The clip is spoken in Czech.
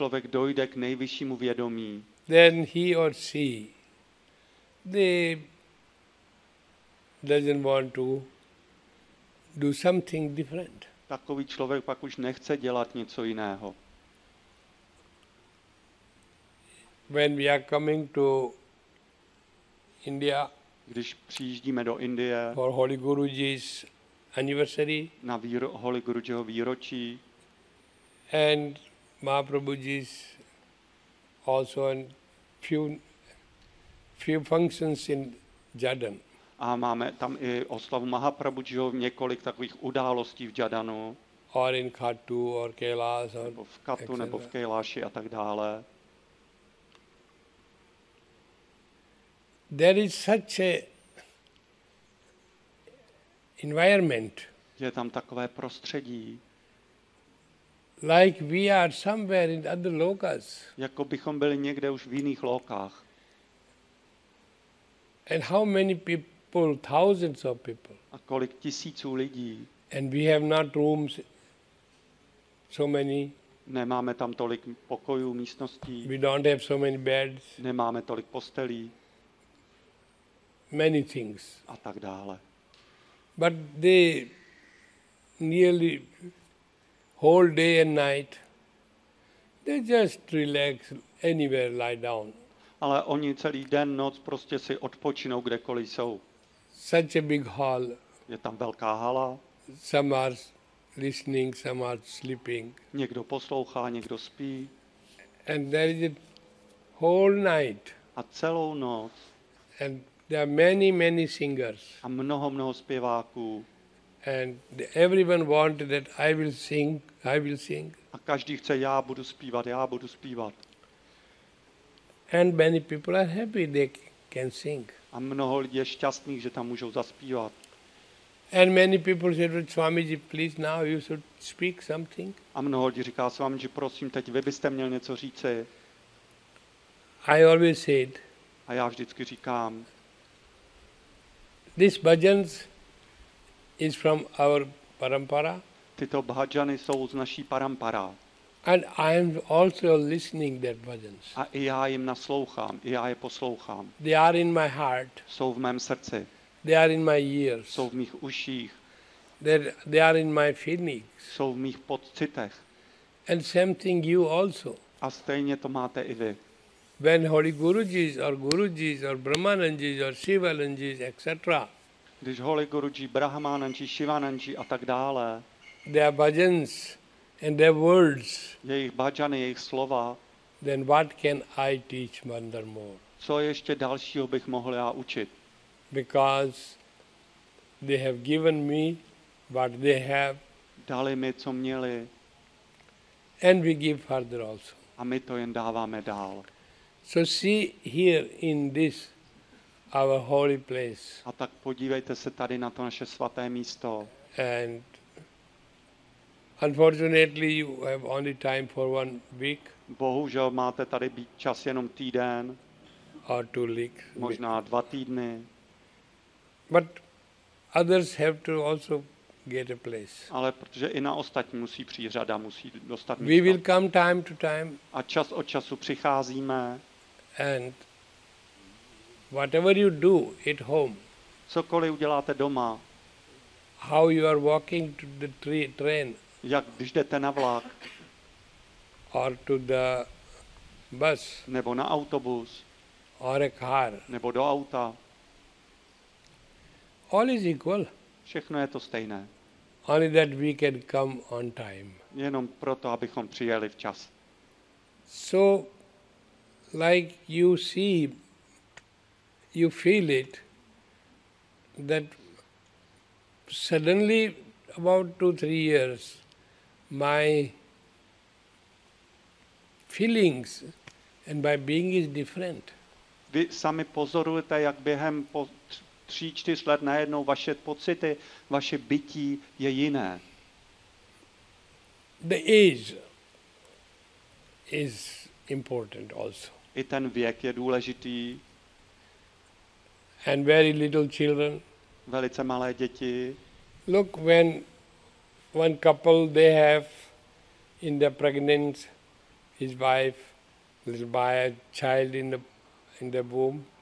člověk dojde k nejvyššímu vědomí, then he or she, they doesn't want to do something different. takový člověk pak už nechce dělat něco jiného. When we are coming to India Když přijíždíme do Indie for Holy Guruji's anniversary na Holy Gurujiho výročí and Mahaprabhuji's also in few functions in Jharkhand. a máme tam i oslavu Mahaprabhujiho, několik takových událostí v Jhardanu, Or in Khatu or Kailas or nebo v Katu, etc. nebo v Kailaši a tak dále. There is such a environment Je tam takové prostředí, like we are somewhere in other lokas. jako bychom byli někde už v jiných lokách. And how many people, thousands of people. A kolik tisíců lidí. And we have not rooms so many. Nemáme tam tolik pokojů, místností. We don't have so many beds. Nemáme tolik postelí. Many things. A tak dále. But they nearly whole day and night, they just relax anywhere, lie down. Ale oni celý den, noc prostě si odpočinou, kdekoliv jsou. Such a big hall. Je tam velká hala. Some are listening, some are sleeping. Někdo poslouchá, někdo spí. And there is a whole night. A celou noc. And there are many singers. A mnoho zpěváků. And everyone wanted that I will sing. A každý chce, já budu zpívat. And many people are happy they can sing. A mnoho lidí je šťastných, že tam můžou zaspívat. And many people said, Swamiji, please now you should speak something. A mnoho lidí říká, Swamiji, prosím, teď vy byste měl něco říci. I always said, a já vždycky říkám, this bhajans is from our parampara. Tyto bhajany jsou z naší parampara. And I am also listening that bhajans. A i já jim naslouchám, i já je poslouchám. They are in my heart. Jsou v mém srdci. They are in my ears. Jsou v mých uších. They are in my feelings. Jsou v mých pocitech. And same thing you also. A stejně to máte i vy. When Holy Gurujis or Brahmanandjis or Shivanandjis, etc. Když Holy Guruji, Brahmanandji, Shivanandji a tak dále, their bhajans and their words, jejich bhajany, jejich slova, then what can I teach furthermore? Co ještě dalšího bych mohl já učit? Because they have given me what they have. Dali mi, co měli. And we give further also. A my to jen dáváme dál. So see here in this our holy place. A tak podívejte se tady na to naše svaté místo. And unfortunately you have only time for 1 week. Bohužel máte tady být čas jenom týden. Or 2 weeks. Možná 2 týdny. But others have to also get a place. Ale protože i na ostatní musí přijít řada, musí dostat místo. We will come time to time. A čas od času přicházíme. And whatever you do at home, cokoliv uděláte doma, how you are walking to the train, jak když jdete na vlak, or to the bus, nebo na autobus, or a car, nebo do auta, all is equal. všechno je to stejné. Only that we can come on time. Jenom proto, abychom přijeli včas. So, like you see, you feel it, that suddenly about 2-3 years, my feelings and my being is different. Vy sami pozorujete, jak během 3-4 let najednou vaše pocity, vaše bytí je jiné. The age is important also. I ten věk je důležitý. And very little children. Velice malé děti. Look, when one couple they have in the pregnancy his wife, little boy, a child in the womb.